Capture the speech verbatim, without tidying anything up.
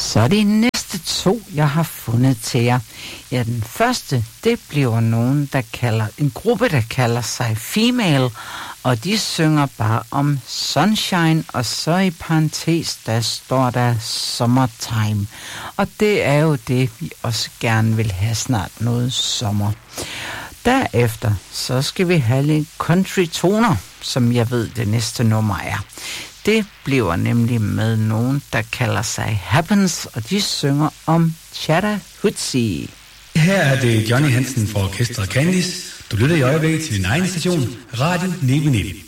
Så de næste to, jeg har fundet til jer. Ja, den første, det bliver nogen, der kalder, en gruppe, der kalder sig Female, og de synger bare om sunshine, og så i parentes, der står der summertime. Og det er jo det, vi også gerne vil have snart noget sommer. Derefter, så skal vi have lidt country toner, som jeg ved, det næste nummer er. Det bliver nemlig med nogen, der kalder sig Happens, og de synger om Chattahoochee. Her er det Johnny Hansen fra orkestret Candice. Du lytter i øjeblikket til din egen station, Radio nitten nitten.